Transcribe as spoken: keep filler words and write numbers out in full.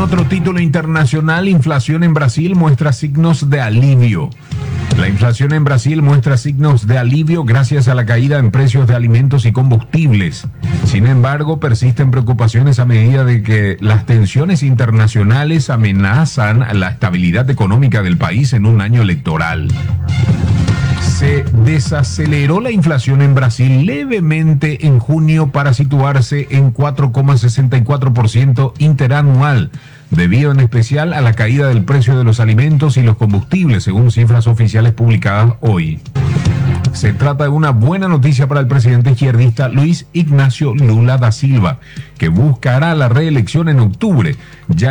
otro título internacional, inflación en Brasil muestra signos de alivio. La inflación en Brasil muestra signos de alivio gracias a la caída en precios de alimentos y combustibles. Sin embargo, persisten preocupaciones a medida de que las tensiones internacionales amenazan la estabilidad económica del país en un año electoral. Se desaceleró la inflación en Brasil levemente en junio para situarse en cuatro coma sesenta y cuatro por ciento interanual, debido en especial a la caída del precio de los alimentos y los combustibles, según cifras oficiales publicadas hoy. Se trata de una buena noticia para el presidente izquierdista Luis Ignacio Lula da Silva, que buscará la reelección en octubre, ya